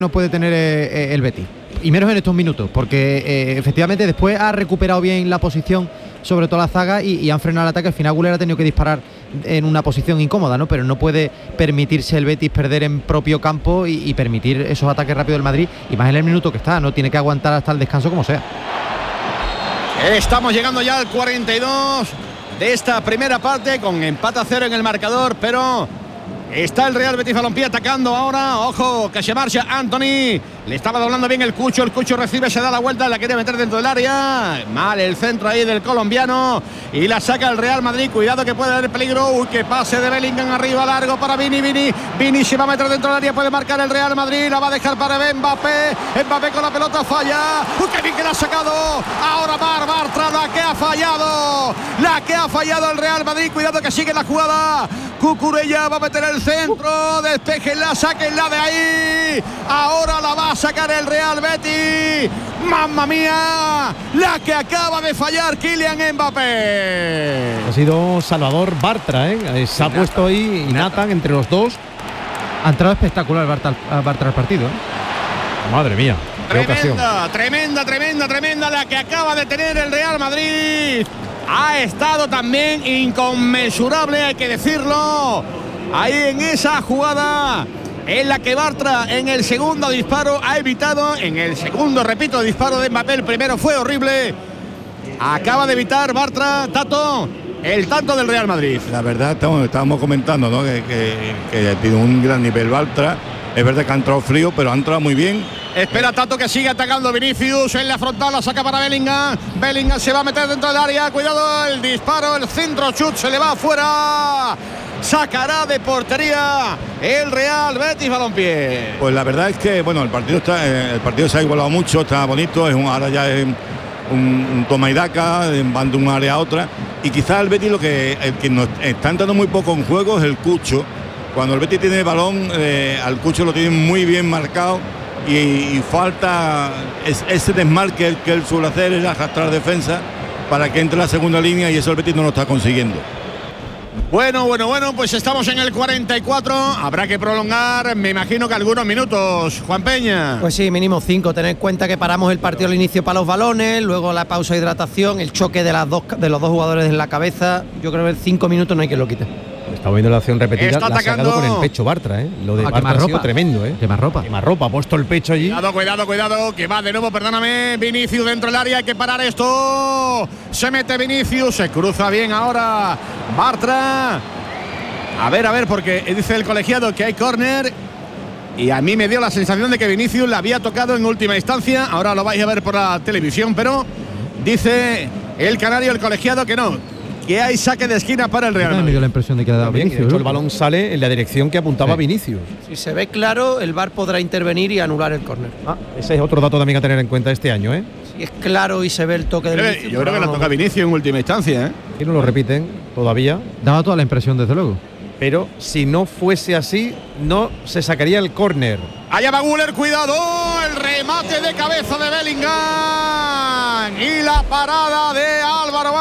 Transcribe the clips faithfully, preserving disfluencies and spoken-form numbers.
no puede tener eh, el Betis, y menos en estos minutos, porque eh, efectivamente después ha recuperado bien la posición, sobre todo la zaga, y, y han frenado el ataque. Al final Güler ha tenido que disparar en una posición incómoda, ¿no? Pero no puede permitirse el Betis perder en propio campo y, y permitir esos ataques rápidos del Madrid, y más en el minuto que está, ¿no? Tiene que aguantar hasta el descanso como sea. Estamos llegando ya al cuarenta y dos de esta primera parte, con empate a cero en el marcador, pero está el Real Betis Balompié atacando ahora. Ojo, que se marcha Anthony. Le estaba doblando bien el Cucho. El Cucho recibe, se da la vuelta, la quiere meter dentro del área. Mal el centro ahí del colombiano. Y la saca el Real Madrid. Cuidado que puede haber peligro. Uy, que pase de Bellingham arriba, largo para Vini. Vini. Vini se va a meter dentro del área. Puede marcar el Real Madrid. La va a dejar para Mbappé. Mbappé con la pelota falla. Uy, qué bien que la ha sacado. Ahora Mar Bartra, la que ha fallado. La que ha fallado el Real Madrid. Cuidado que sigue la jugada. Cucurella va a meter el centro. Despejenla, sáquenla de ahí. Ahora la va a sacar el Real Betis. ¡Mamma mía! La que acaba de fallar Kylian Mbappé. Ha sido Salvador Bartra, ¿eh? Se ha Nathan. puesto ahí y Nathan entre los dos. Ha entrado espectacular Bartra, Bartra al partido, ¿eh? Madre mía, qué ocasión. Tremenda, tremenda, tremenda, tremenda la que acaba de tener el Real Madrid. Ha estado también inconmensurable, hay que decirlo. Ahí en esa jugada en la que Bartra en el segundo disparo ha evitado, en el segundo, repito, disparo de Mbappé, el primero fue horrible. Acaba de evitar Bartra, Tato, el tanto del Real Madrid. La verdad, estamos, estábamos comentando, ¿no? que, que, que tiene un gran nivel Bartra. Es verdad que ha entrado frío, pero ha entrado muy bien. Espera Tato, que sigue atacando Vinicius en la frontal, la saca para Bellingham. Bellingham se va a meter dentro del área. Cuidado, el disparo, el centro chut se le va afuera. Sacará de portería el Real Betis Balompié. Pues la verdad es que bueno, el partido está, eh, el partido se ha igualado mucho, está bonito, es un, ahora ya es un, un toma y daca, van de una área a otra. Y quizás el Betis lo que, el que nos está entrando muy poco en juego es el Cucho. Cuando el Betis tiene el balón, eh, al Cucho lo tiene muy bien marcado. Y, y falta es, ese desmarque que él suele hacer, es arrastrar defensa para que entre la segunda línea, y eso el Betis no lo está consiguiendo. Bueno, bueno, bueno, pues estamos en el cuarenta y cuatro. Habrá que prolongar, me imagino que algunos minutos. Juan Peña. Pues sí, mínimo cinco. Tened en cuenta que paramos el partido al inicio para los balones, luego la pausa de hidratación, el choque de, las dos, de los dos jugadores en la cabeza. Yo creo que cinco minutos no hay quien lo quite. Estaba viendo la acción repetida, Está la ha sacado atacando con el pecho Bartra, ¿eh? Lo de Ah, Bartra ha sido quemarropa. tremendo, ¿eh? Quemarropa. Quemarropa, ha puesto el pecho allí. Cuidado, cuidado, cuidado, que va de nuevo, perdóname, Vinicius dentro del área, hay que parar esto. Se mete Vinicius, se cruza bien ahora Bartra. A ver, a ver, porque dice el colegiado que hay córner. Y a mí me dio la sensación de que Vinicius la había tocado en última instancia. Ahora lo vais a ver por la televisión, pero dice el canario, el colegiado, que no, que hay saque de esquina para el Real Me dio Madrid. la impresión de que ha dado Bien, de Vinicius, hecho, ¿no? el balón sale en la dirección que apuntaba Sí. Vinicius. Si se ve claro, el V A R podrá intervenir y anular el córner. Ah, ese es otro dato también a tener en cuenta este año, ¿eh? Si es claro y se ve el toque del Yo Vinicius, creo que pero la no- toca Vinicius en última instancia, ¿eh? Y no lo repiten todavía. Daba toda la impresión, desde luego. Pero si no fuese así, no se sacaría el córner. Allá va Güler, cuidado, el remate de cabeza de Bellingham y la parada de Álvaro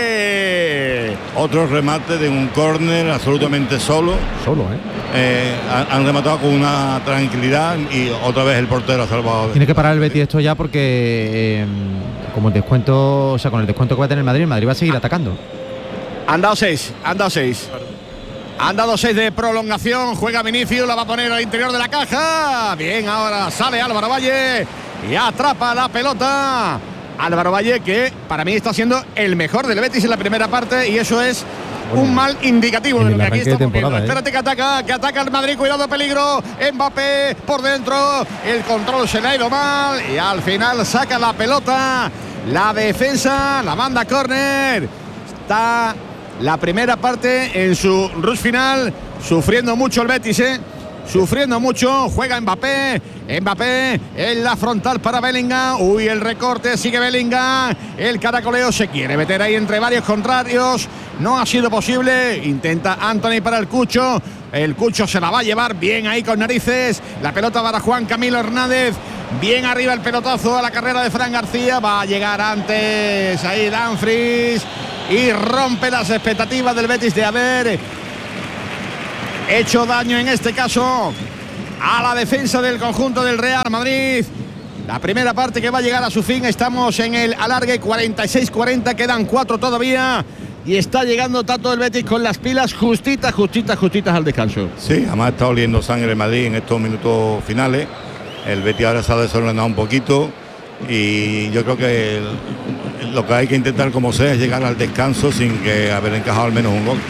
Valle. Otro remate de un córner absolutamente solo. Solo, ¿eh? Eh, han, han rematado con una tranquilidad y otra vez el portero ha salvado. Tiene que parar el Betis esto ya, porque eh, como el descuento, o sea, con el descuento que va a tener el Madrid, el Madrid va a seguir atacando. Han dado seis, han dado seis. Han dado seis de prolongación, juega Vinicius, la va a poner al interior de la caja. Bien, ahora sale Álvaro Valle y atrapa la pelota. Álvaro Valle, que para mí está siendo el mejor del Betis en la primera parte, y eso es un mal indicativo en de el lo que aquí arranque de estamos viendo. temporada, ¿eh? Espérate que ataca, que ataca el Madrid, cuidado, peligro. Mbappé por dentro, el control se le ha ido mal y al final saca la pelota. La defensa, la manda córner. Está la primera parte en su rush final, sufriendo mucho el Betis, ¿eh? Sufriendo mucho, juega Mbappé, Mbappé en la frontal para Bellingham. Uy, el recorte, sigue Bellingham, el caracoleo, se quiere meter ahí entre varios contrarios, no ha sido posible, intenta Anthony para el Cucho, el Cucho se la va a llevar bien ahí con narices, la pelota para Juan Camilo Hernández, bien arriba el pelotazo a la carrera de Fran García, va a llegar antes ahí Dumfries y rompe las expectativas del Betis de haber hecho daño en este caso a la defensa del conjunto del Real Madrid. La primera parte que va a llegar a su fin. Estamos en el alargue cuarenta y seis cuarenta. Quedan cuatro todavía. Y está llegando Tato del Betis con las pilas justitas, justitas, justitas al descanso. Sí, además está oliendo sangre el Madrid en estos minutos finales. El Betis ahora se ha desordenado un poquito. Y yo creo que el, lo que hay que intentar como sea es llegar al descanso sin que haber encajado al menos un gol.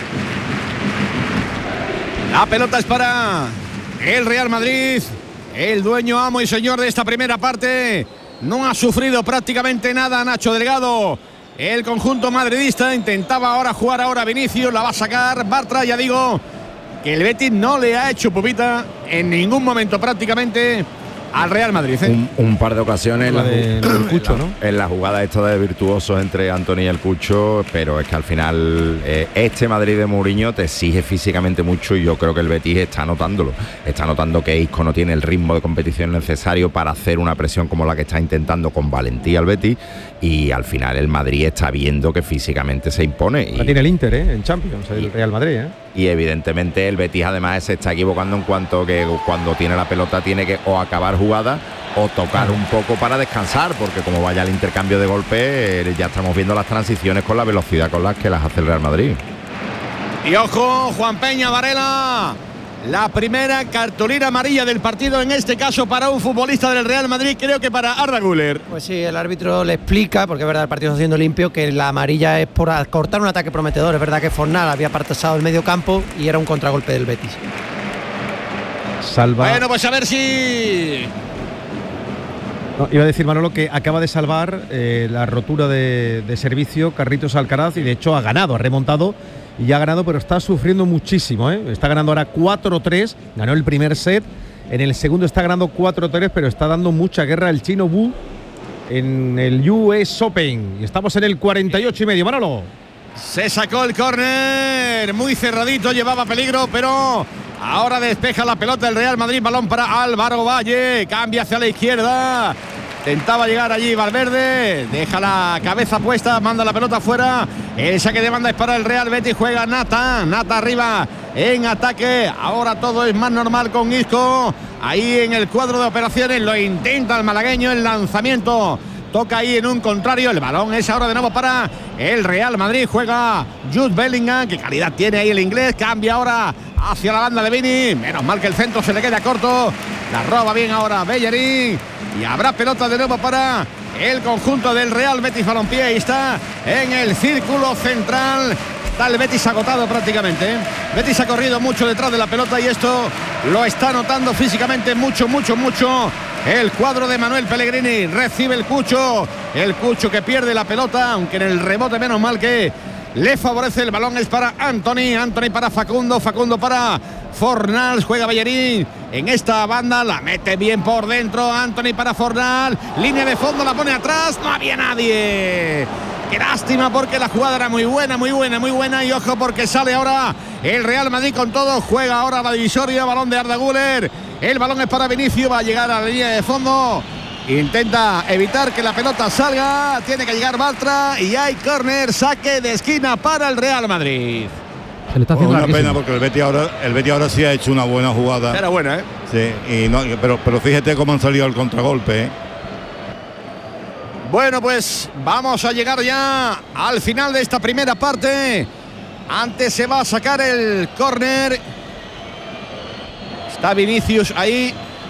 La pelota es para el Real Madrid. El dueño, amo y señor de esta primera parte. No ha sufrido prácticamente nada Nacho Delgado. El conjunto madridista intentaba ahora jugar ahora Vinicius. La va a sacar Bartra. Ya digo que el Betis no le ha hecho pupita en ningún momento prácticamente al Real Madrid, ¿eh? un, un par de ocasiones la en, de, la, el Cucho, en, la, ¿no? en la jugada esta de virtuosos entre Antony y el Cucho, pero es que al final eh, este Madrid de Mourinho te exige físicamente mucho y yo creo que el Betis está notándolo, está notando que Isco no tiene el ritmo de competición necesario para hacer una presión como la que está intentando con valentía el Betis, y al final el Madrid está viendo que físicamente se impone. Y, la tiene el Inter, ¿eh? En Champions, el Real Madrid, ¿eh? Y evidentemente el Betis además se está equivocando en cuanto que cuando tiene la pelota tiene que o acabar jugada o tocar un poco para descansar, porque como vaya el intercambio de golpes, eh, ya estamos viendo las transiciones con la velocidad con las que las hace el Real Madrid. Y ojo, Juan Peña Varela, la primera cartulina amarilla del partido, en este caso para un futbolista del Real Madrid, creo que para Arda Güler. Pues sí, el árbitro le explica, porque es verdad, el partido está siendo limpio, que la amarilla es por cortar un ataque prometedor. Es verdad que Fornal había pasado el medio campo y era un contragolpe del Betis. Salva. Bueno, pues a ver si... No, iba a decir Manolo que acaba de salvar eh, la rotura de, de servicio Carlitos Alcaraz, y de hecho ha ganado, ha remontado y ya ha ganado, pero está sufriendo muchísimo, ¿eh? Está ganando ahora cuatro tres, ganó el primer set, en el segundo está ganando cuatro tres, pero está dando mucha guerra el chino Wu en el U S Open. Y estamos en el cuarenta y ocho y medio, Manolo. Se sacó el córner, muy cerradito, llevaba peligro, pero ahora despeja la pelota el Real Madrid. Balón para Álvaro Valle, cambia hacia la izquierda. Tentaba llegar allí Valverde, deja la cabeza puesta, manda la pelota afuera. El saque de banda es para el Real Betis, juega Nata, Nata arriba en ataque. Ahora todo es más normal con Isco. Ahí en el cuadro de operaciones lo intenta el malagueño, el lanzamiento toca ahí en un contrario. El balón es ahora de nuevo para el Real Madrid, juega Jude Bellingham, qué calidad tiene ahí el inglés. Cambia ahora hacia la banda de Vini, menos mal que el centro se le queda corto. La roba bien ahora Bellerín. Y habrá pelota de nuevo para el conjunto del Real Betis Balompié. Y está en el círculo central. Está el Betis agotado prácticamente, ¿eh? Betis ha corrido mucho detrás de la pelota y esto lo está notando físicamente mucho, mucho, mucho. El cuadro de Manuel Pellegrini, recibe el Cucho. El Cucho que pierde la pelota, aunque en el rebote menos mal que le favorece. El balón es para Antony, Antony para Facundo, Facundo para Fornals, juega Bellerín en esta banda, la mete bien por dentro. Antony para Fornals, línea de fondo, la pone atrás, no había nadie. Qué lástima, porque la jugada era muy buena, muy buena, muy buena. Y ojo, porque sale ahora el Real Madrid con todo. Juega ahora la divisoria, balón de Arda Güler. El balón es para Vinicius, va a llegar a la línea de fondo. Intenta evitar que la pelota salga. Tiene que llegar Bartra y hay córner, saque de esquina para el Real Madrid. Se le está haciendo una larguísimo. pena, porque el Betis ahora, el Betis ahora sí ha hecho una buena jugada. Era buena, ¿eh? Sí, y no, pero, pero fíjate cómo han salido al contragolpe, ¿eh? Bueno, pues vamos a llegar ya al final de esta primera parte. Antes se va a sacar el córner. Está Vinicius ahí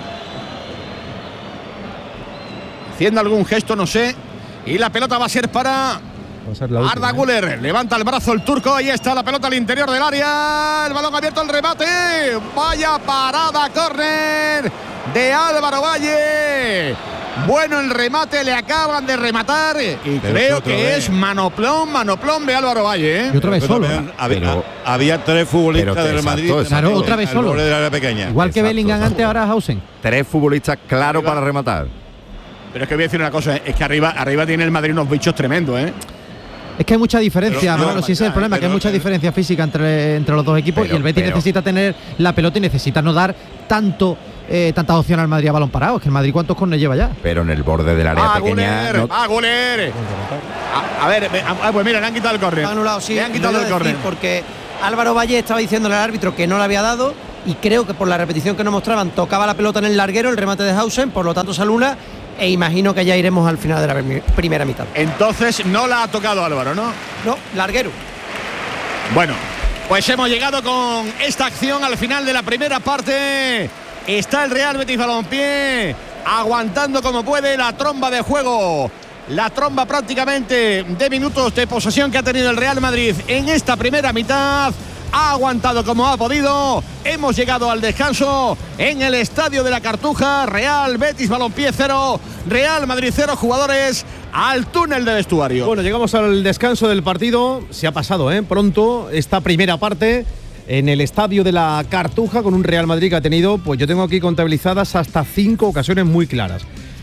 haciendo algún gesto, no sé. Y la pelota va a ser para Arda Güler. Levanta el brazo el turco. Ahí está la pelota al interior del área. El balón abierto, el remate. Vaya parada, córner de Álvaro Valle. Bueno, el remate, le acaban de rematar. Y Pero creo otra que vez. es manoplón, manoplón de Álvaro Valle, ¿eh? Y otra vez Pero solo. también había, Pero- había tres futbolistas pero del exacto, Madrid. exacto. Claro, otra vez al solo. borde del área pequeña. Igual que Exacto, Bellingham exacto. antes, ahora Hausen. Tres futbolistas claros para rematar. Pero es que voy a decir una cosa, es que arriba, arriba tiene el Madrid unos bichos tremendos, ¿eh? Es que hay mucha diferencia, Pero no, Manolo, si ese es el problema, que hay pero- mucha diferencia física entre, entre los dos equipos. Pero- y el Betis pero- necesita tener la pelota y necesita no dar tanto eh, tantas opciones al Madrid a balón parado. Es que el Madrid, ¿cuántos corners lleva ya? Pero en el borde del área ¡Va pequeña. Güler! no- ¡Va Güler! A, a ver, ve- ah, pues mira, le han quitado el córner. Lo han anulado, sí. Le han quitado lo el iba a decir, córner. porque Álvaro Valle estaba diciéndole al árbitro que no le había dado y creo que por la repetición que nos mostraban tocaba la pelota en el larguero, el remate de Hausen, por lo tanto se anula e imagino que ya iremos al final de la primera mitad. Entonces no la ha tocado Álvaro, ¿no? No, larguero. Bueno, pues hemos llegado con esta acción al final de la primera parte. Está el Real Betis Balompié aguantando como puede la tromba de juego, la tromba prácticamente de minutos de posesión que ha tenido el Real Madrid en esta primera mitad. Ha aguantado como ha podido. Hemos llegado al descanso en el Estadio de la Cartuja. Real Betis Balompié cero, Real Madrid cero, jugadores al túnel de vestuario. Bueno, llegamos al descanso del partido. Se ha pasado ¿eh? pronto esta primera parte en el Estadio de la Cartuja con un Real Madrid que ha tenido, pues yo tengo aquí contabilizadas hasta cinco ocasiones muy claras.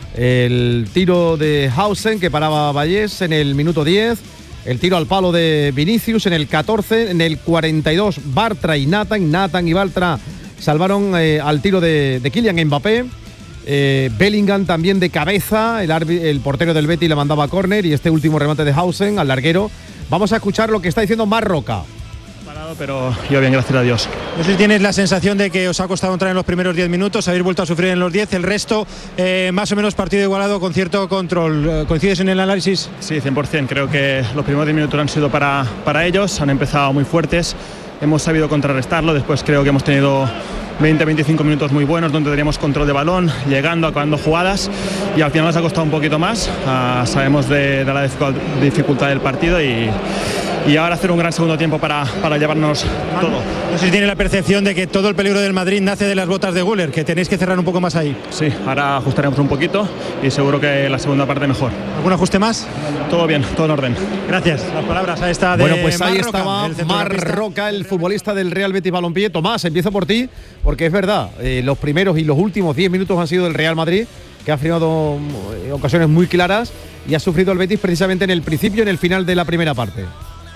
El tiro de Hausen que paraba a Vallés en el minuto diez, el tiro al palo de Vinicius en el catorce, en el cuarenta y dos Bartra y Nathan, Nathan y Bartra salvaron eh, al tiro de, de Kylian Mbappé. Eh, Bellingham también de cabeza, el, el portero del Betis le mandaba a córner y este último remate de Hausen al larguero. Vamos a escuchar lo que está diciendo Marroca. Pero yo bien, gracias a Dios. No sé si tienes la sensación de que os ha costado entrar en los primeros diez minutos, habéis vuelto a sufrir en los diez, el resto eh, más o menos partido igualado con cierto control. ¿Coincides en el análisis? Sí, cien por ciento. Creo que los primeros diez minutos han sido para, para ellos, han empezado muy fuertes, hemos sabido contrarrestarlo, después creo que hemos tenido veinte a veinticinco minutos muy buenos donde teníamos control de balón, llegando, acabando jugadas y al final nos ha costado un poquito más. Uh, sabemos de, de la dificultad del partido y y ahora hacer un gran segundo tiempo para, para llevarnos todo. No sé si tiene la percepción de que todo el peligro del Madrid nace de las botas de Güler, que tenéis que cerrar un poco más ahí. Sí, ahora ajustaremos un poquito y seguro que la segunda parte mejor. ¿Algún ajuste más? Todo bien, todo en orden. Gracias. Las palabras a esta de Bueno, pues ahí Marroca, estaba Marroca, el futbolista del Real Betis Balompié. Tomás, empiezo por ti, porque es verdad, eh, los primeros y los últimos diez minutos han sido del Real Madrid, que ha firmado eh, ocasiones muy claras y ha sufrido el Betis precisamente en el principio y en el final de la primera parte.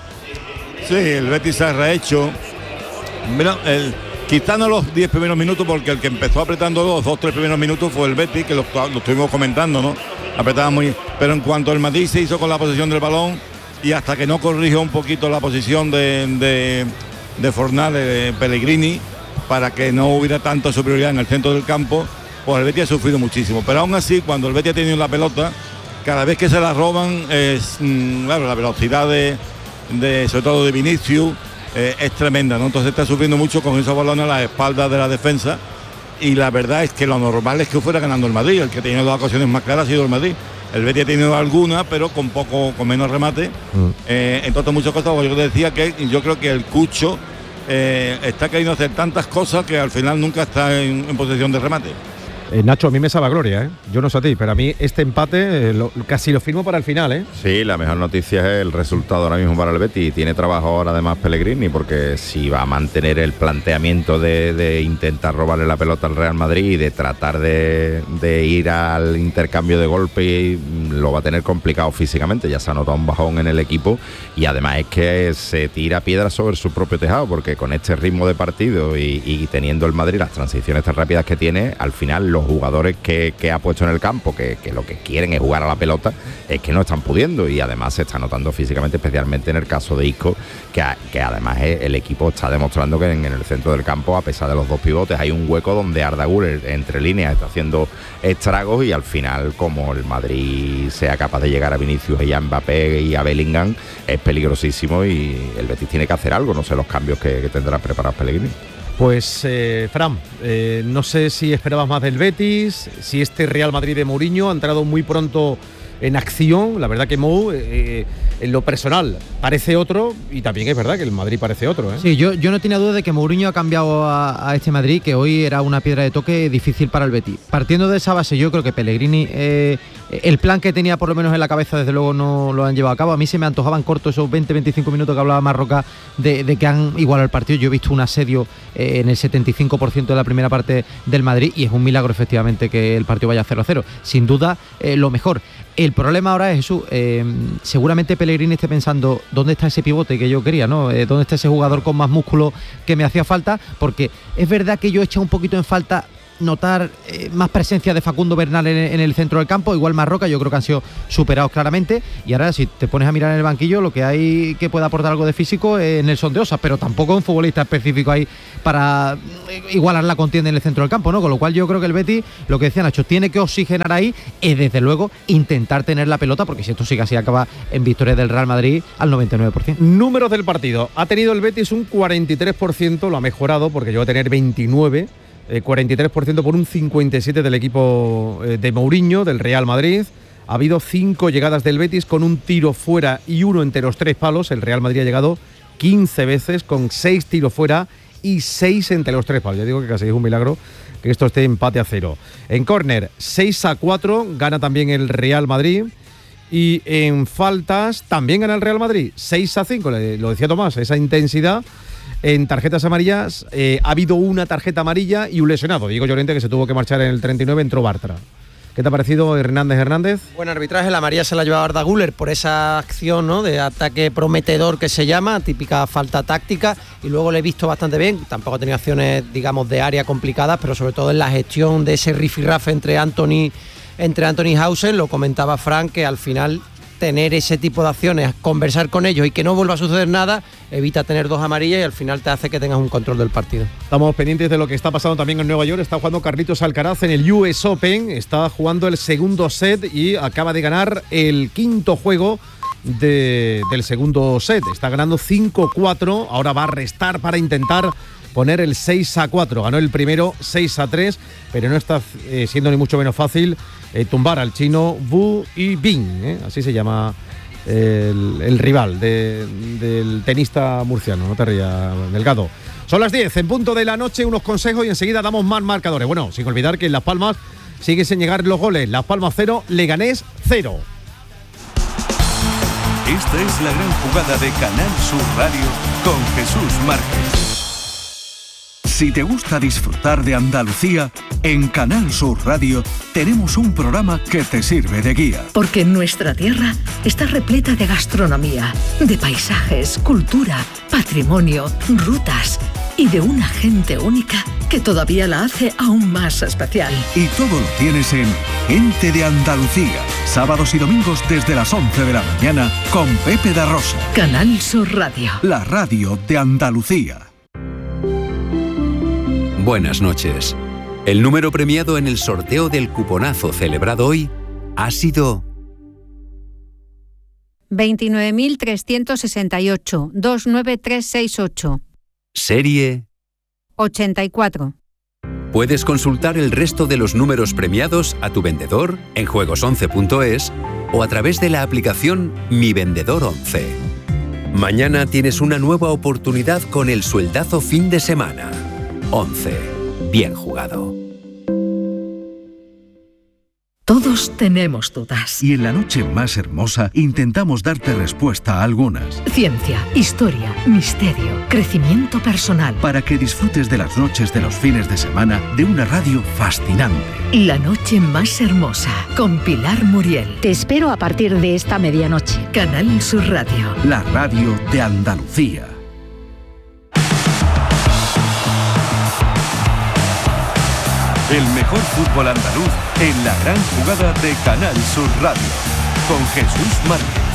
Sí, el Betis se ha rehecho. Bueno, el, quizá no los diez primeros minutos, porque el que empezó apretando los dos, tres primeros minutos fue el Betis, que lo, lo estuvimos comentando, ¿no? Apretaba muy. Pero en cuanto el Madrid se hizo con la posesión del balón y hasta que no corrigió un poquito la posición de, de, de Fornal, de Pellegrini, para que no hubiera tanta superioridad en el centro del campo, pues el Betis ha sufrido muchísimo. Pero aún así, cuando el Betis ha tenido la pelota, cada vez que se la roban, es, mmm, claro, la velocidad de. De, sobre todo de Vinicius, eh, es tremenda, ¿no? Entonces está sufriendo mucho con esos balones a la espalda de la defensa y la verdad es que lo normal es que fuera ganando el Madrid. El que tiene dos ocasiones más claras ha sido el Madrid. El Betis ha tenido alguna, pero con poco, con menos remate. Mm. Eh, entonces muchas cosas, yo decía que yo creo que el Cucho eh, está queriendo hacer tantas cosas que al final nunca está en, en posición de remate. Eh, Nacho, a mí me sabe a gloria, ¿eh? Yo no sé a ti, pero a mí este empate eh, lo, casi lo firmo para el final, ¿eh? Sí, la mejor noticia es el resultado ahora mismo para el Betis. Tiene trabajo ahora además Pellegrini, porque si va a mantener el planteamiento de, de intentar robarle la pelota al Real Madrid y de tratar de, de ir al intercambio de golpe, lo va a tener complicado físicamente. Ya se ha notado un bajón en el equipo y además es que se tira piedras sobre su propio tejado, porque con este ritmo de partido y, y teniendo el Madrid las transiciones tan rápidas que tiene, al final los jugadores que, que ha puesto en el campo, que, que lo que quieren es jugar a la pelota, es que no están pudiendo y además se está notando físicamente, especialmente en el caso de Isco, que, que además es, el equipo está demostrando que en, en el centro del campo, a pesar de los dos pivotes, hay un hueco donde Arda Güler entre líneas está haciendo estragos y al final, como el Madrid sea capaz de llegar a Vinicius y a Mbappé y a Bellingham, es peligrosísimo y el Betis tiene que hacer algo. No sé los cambios que, que tendrá preparados Pellegrini. Pues, eh, Fran, eh, no sé si esperabas más del Betis, si este Real Madrid de Mourinho ha entrado muy pronto en acción. La verdad que Mou, eh, en lo personal, parece otro y también es verdad que el Madrid parece otro, ¿eh? Sí, yo, yo no tenía duda de que Mourinho ha cambiado a, a este Madrid, que hoy era una piedra de toque difícil para el Betis. Partiendo de esa base, yo creo que Pellegrini, eh, el plan que tenía por lo menos en la cabeza, desde luego no lo han llevado a cabo. A mí se me antojaban cortos esos veinte a veinticinco minutos que hablaba Marroca de, de que han igualado el partido. Yo he visto un asedio eh, en el setenta y cinco por ciento de la primera parte del Madrid y es un milagro efectivamente que el partido vaya cero a cero. Sin duda, eh, lo mejor. El problema ahora es, Jesús, eh, seguramente Pellegrini esté pensando dónde está ese pivote que yo quería, ¿no? Eh, ¿Dónde está ese jugador con más músculo que me hacía falta? Porque es verdad que yo he echado un poquito en falta notar eh, más presencia de Facundo Bernal en, en el centro del campo, igual Marroca, yo creo que han sido superados claramente, y ahora si te pones a mirar en el banquillo, lo que hay que pueda aportar algo de físico es Nelson de Osa, pero tampoco un futbolista específico ahí para igualar la contienda en el centro del campo, ¿no? Con lo cual yo creo que el Betis, lo que decía Nacho, tiene que oxigenar ahí y desde luego intentar tener la pelota, porque si esto sigue así acaba en victoria del Real Madrid al noventa y nueve por ciento. Números del partido. Ha tenido el Betis un cuarenta y tres por ciento, lo ha mejorado porque llegó a tener veintinueve, eh, cuarenta y tres por ciento por un cincuenta y siete por ciento del equipo eh, de Mourinho, del Real Madrid. Ha habido cinco llegadas del Betis con un tiro fuera y uno entre los tres palos. El Real Madrid ha llegado quince veces con seis tiros fuera y seis entre los tres palos. Ya digo que casi es un milagro que esto esté empate a cero. En córner, seis a cuatro, gana también el Real Madrid. Y en faltas también gana el Real Madrid, seis a cinco, lo decía Tomás, esa intensidad. En tarjetas amarillas eh, ha habido una tarjeta amarilla y un lesionado, Diego Llorente, que se tuvo que marchar en el treinta y nueve, entró Bartra. ¿Qué te ha parecido Hernández Hernández? Buen arbitraje, la amarilla se la ha llevado Arda Güler por esa acción, ¿no?, de ataque prometedor que se llama, típica falta táctica, y luego le he visto bastante bien, tampoco ha tenido acciones, digamos, de área complicadas, pero sobre todo en la gestión de ese rifirrafe entre Anthony entre Anthony Hausen. Lo comentaba Frank, que al final tener ese tipo de acciones, conversar con ellos y que no vuelva a suceder nada, evita tener dos amarillas y al final te hace que tengas un control del partido. Estamos pendientes de lo que está pasando también en Nueva York. Está jugando Carlitos Alcaraz en el U S Open, está jugando el segundo set y acaba de ganar el quinto juego de, del segundo set. Está ganando cinco cuatro, ahora va a restar para intentar poner el seis a cuatro. Ganó el primero seis a tres, pero no está eh, siendo ni mucho menos fácil eh, tumbar al chino Wu Yibing, eh, así se llama el, el rival de, del tenista murciano. No te rías, Delgado. Son las diez en punto de la noche, unos consejos y enseguida damos más marcadores. Bueno, sin olvidar que en Las Palmas sigue sin llegar los goles. Las Palmas cero, Leganés cero. Esta es la gran jugada de Canal Sur Radio con Jesús Márquez. Si te gusta disfrutar de Andalucía, en Canal Sur Radio tenemos un programa que te sirve de guía. Porque nuestra tierra está repleta de gastronomía, de paisajes, cultura, patrimonio, rutas y de una gente única que todavía la hace aún más especial. Y todo lo tienes en Gente de Andalucía, sábados y domingos desde las once de la mañana con Pepe da Rosa. Canal Sur Radio. La radio de Andalucía. Buenas noches. El número premiado en el sorteo del cuponazo celebrado hoy ha sido veintinueve mil trescientos sesenta y ocho, dos nueve tres seis ocho. Serie ochenta y cuatro. Puedes consultar el resto de los números premiados a tu vendedor en juegos once punto es o a través de la aplicación Mi Vendedor once. Mañana tienes una nueva oportunidad con el sueldazo fin de semana. once. Bien jugado. Todos tenemos dudas. Y en la noche más hermosa intentamos darte respuesta a algunas. Ciencia, historia, misterio, crecimiento personal. Para que disfrutes de las noches de los fines de semana de una radio fascinante. La noche más hermosa, con Pilar Muriel. Te espero a partir de esta medianoche. Canal Sur Radio. La radio de Andalucía. El mejor fútbol andaluz en la gran jugada de Canal Sur Radio, con Jesús Márquez.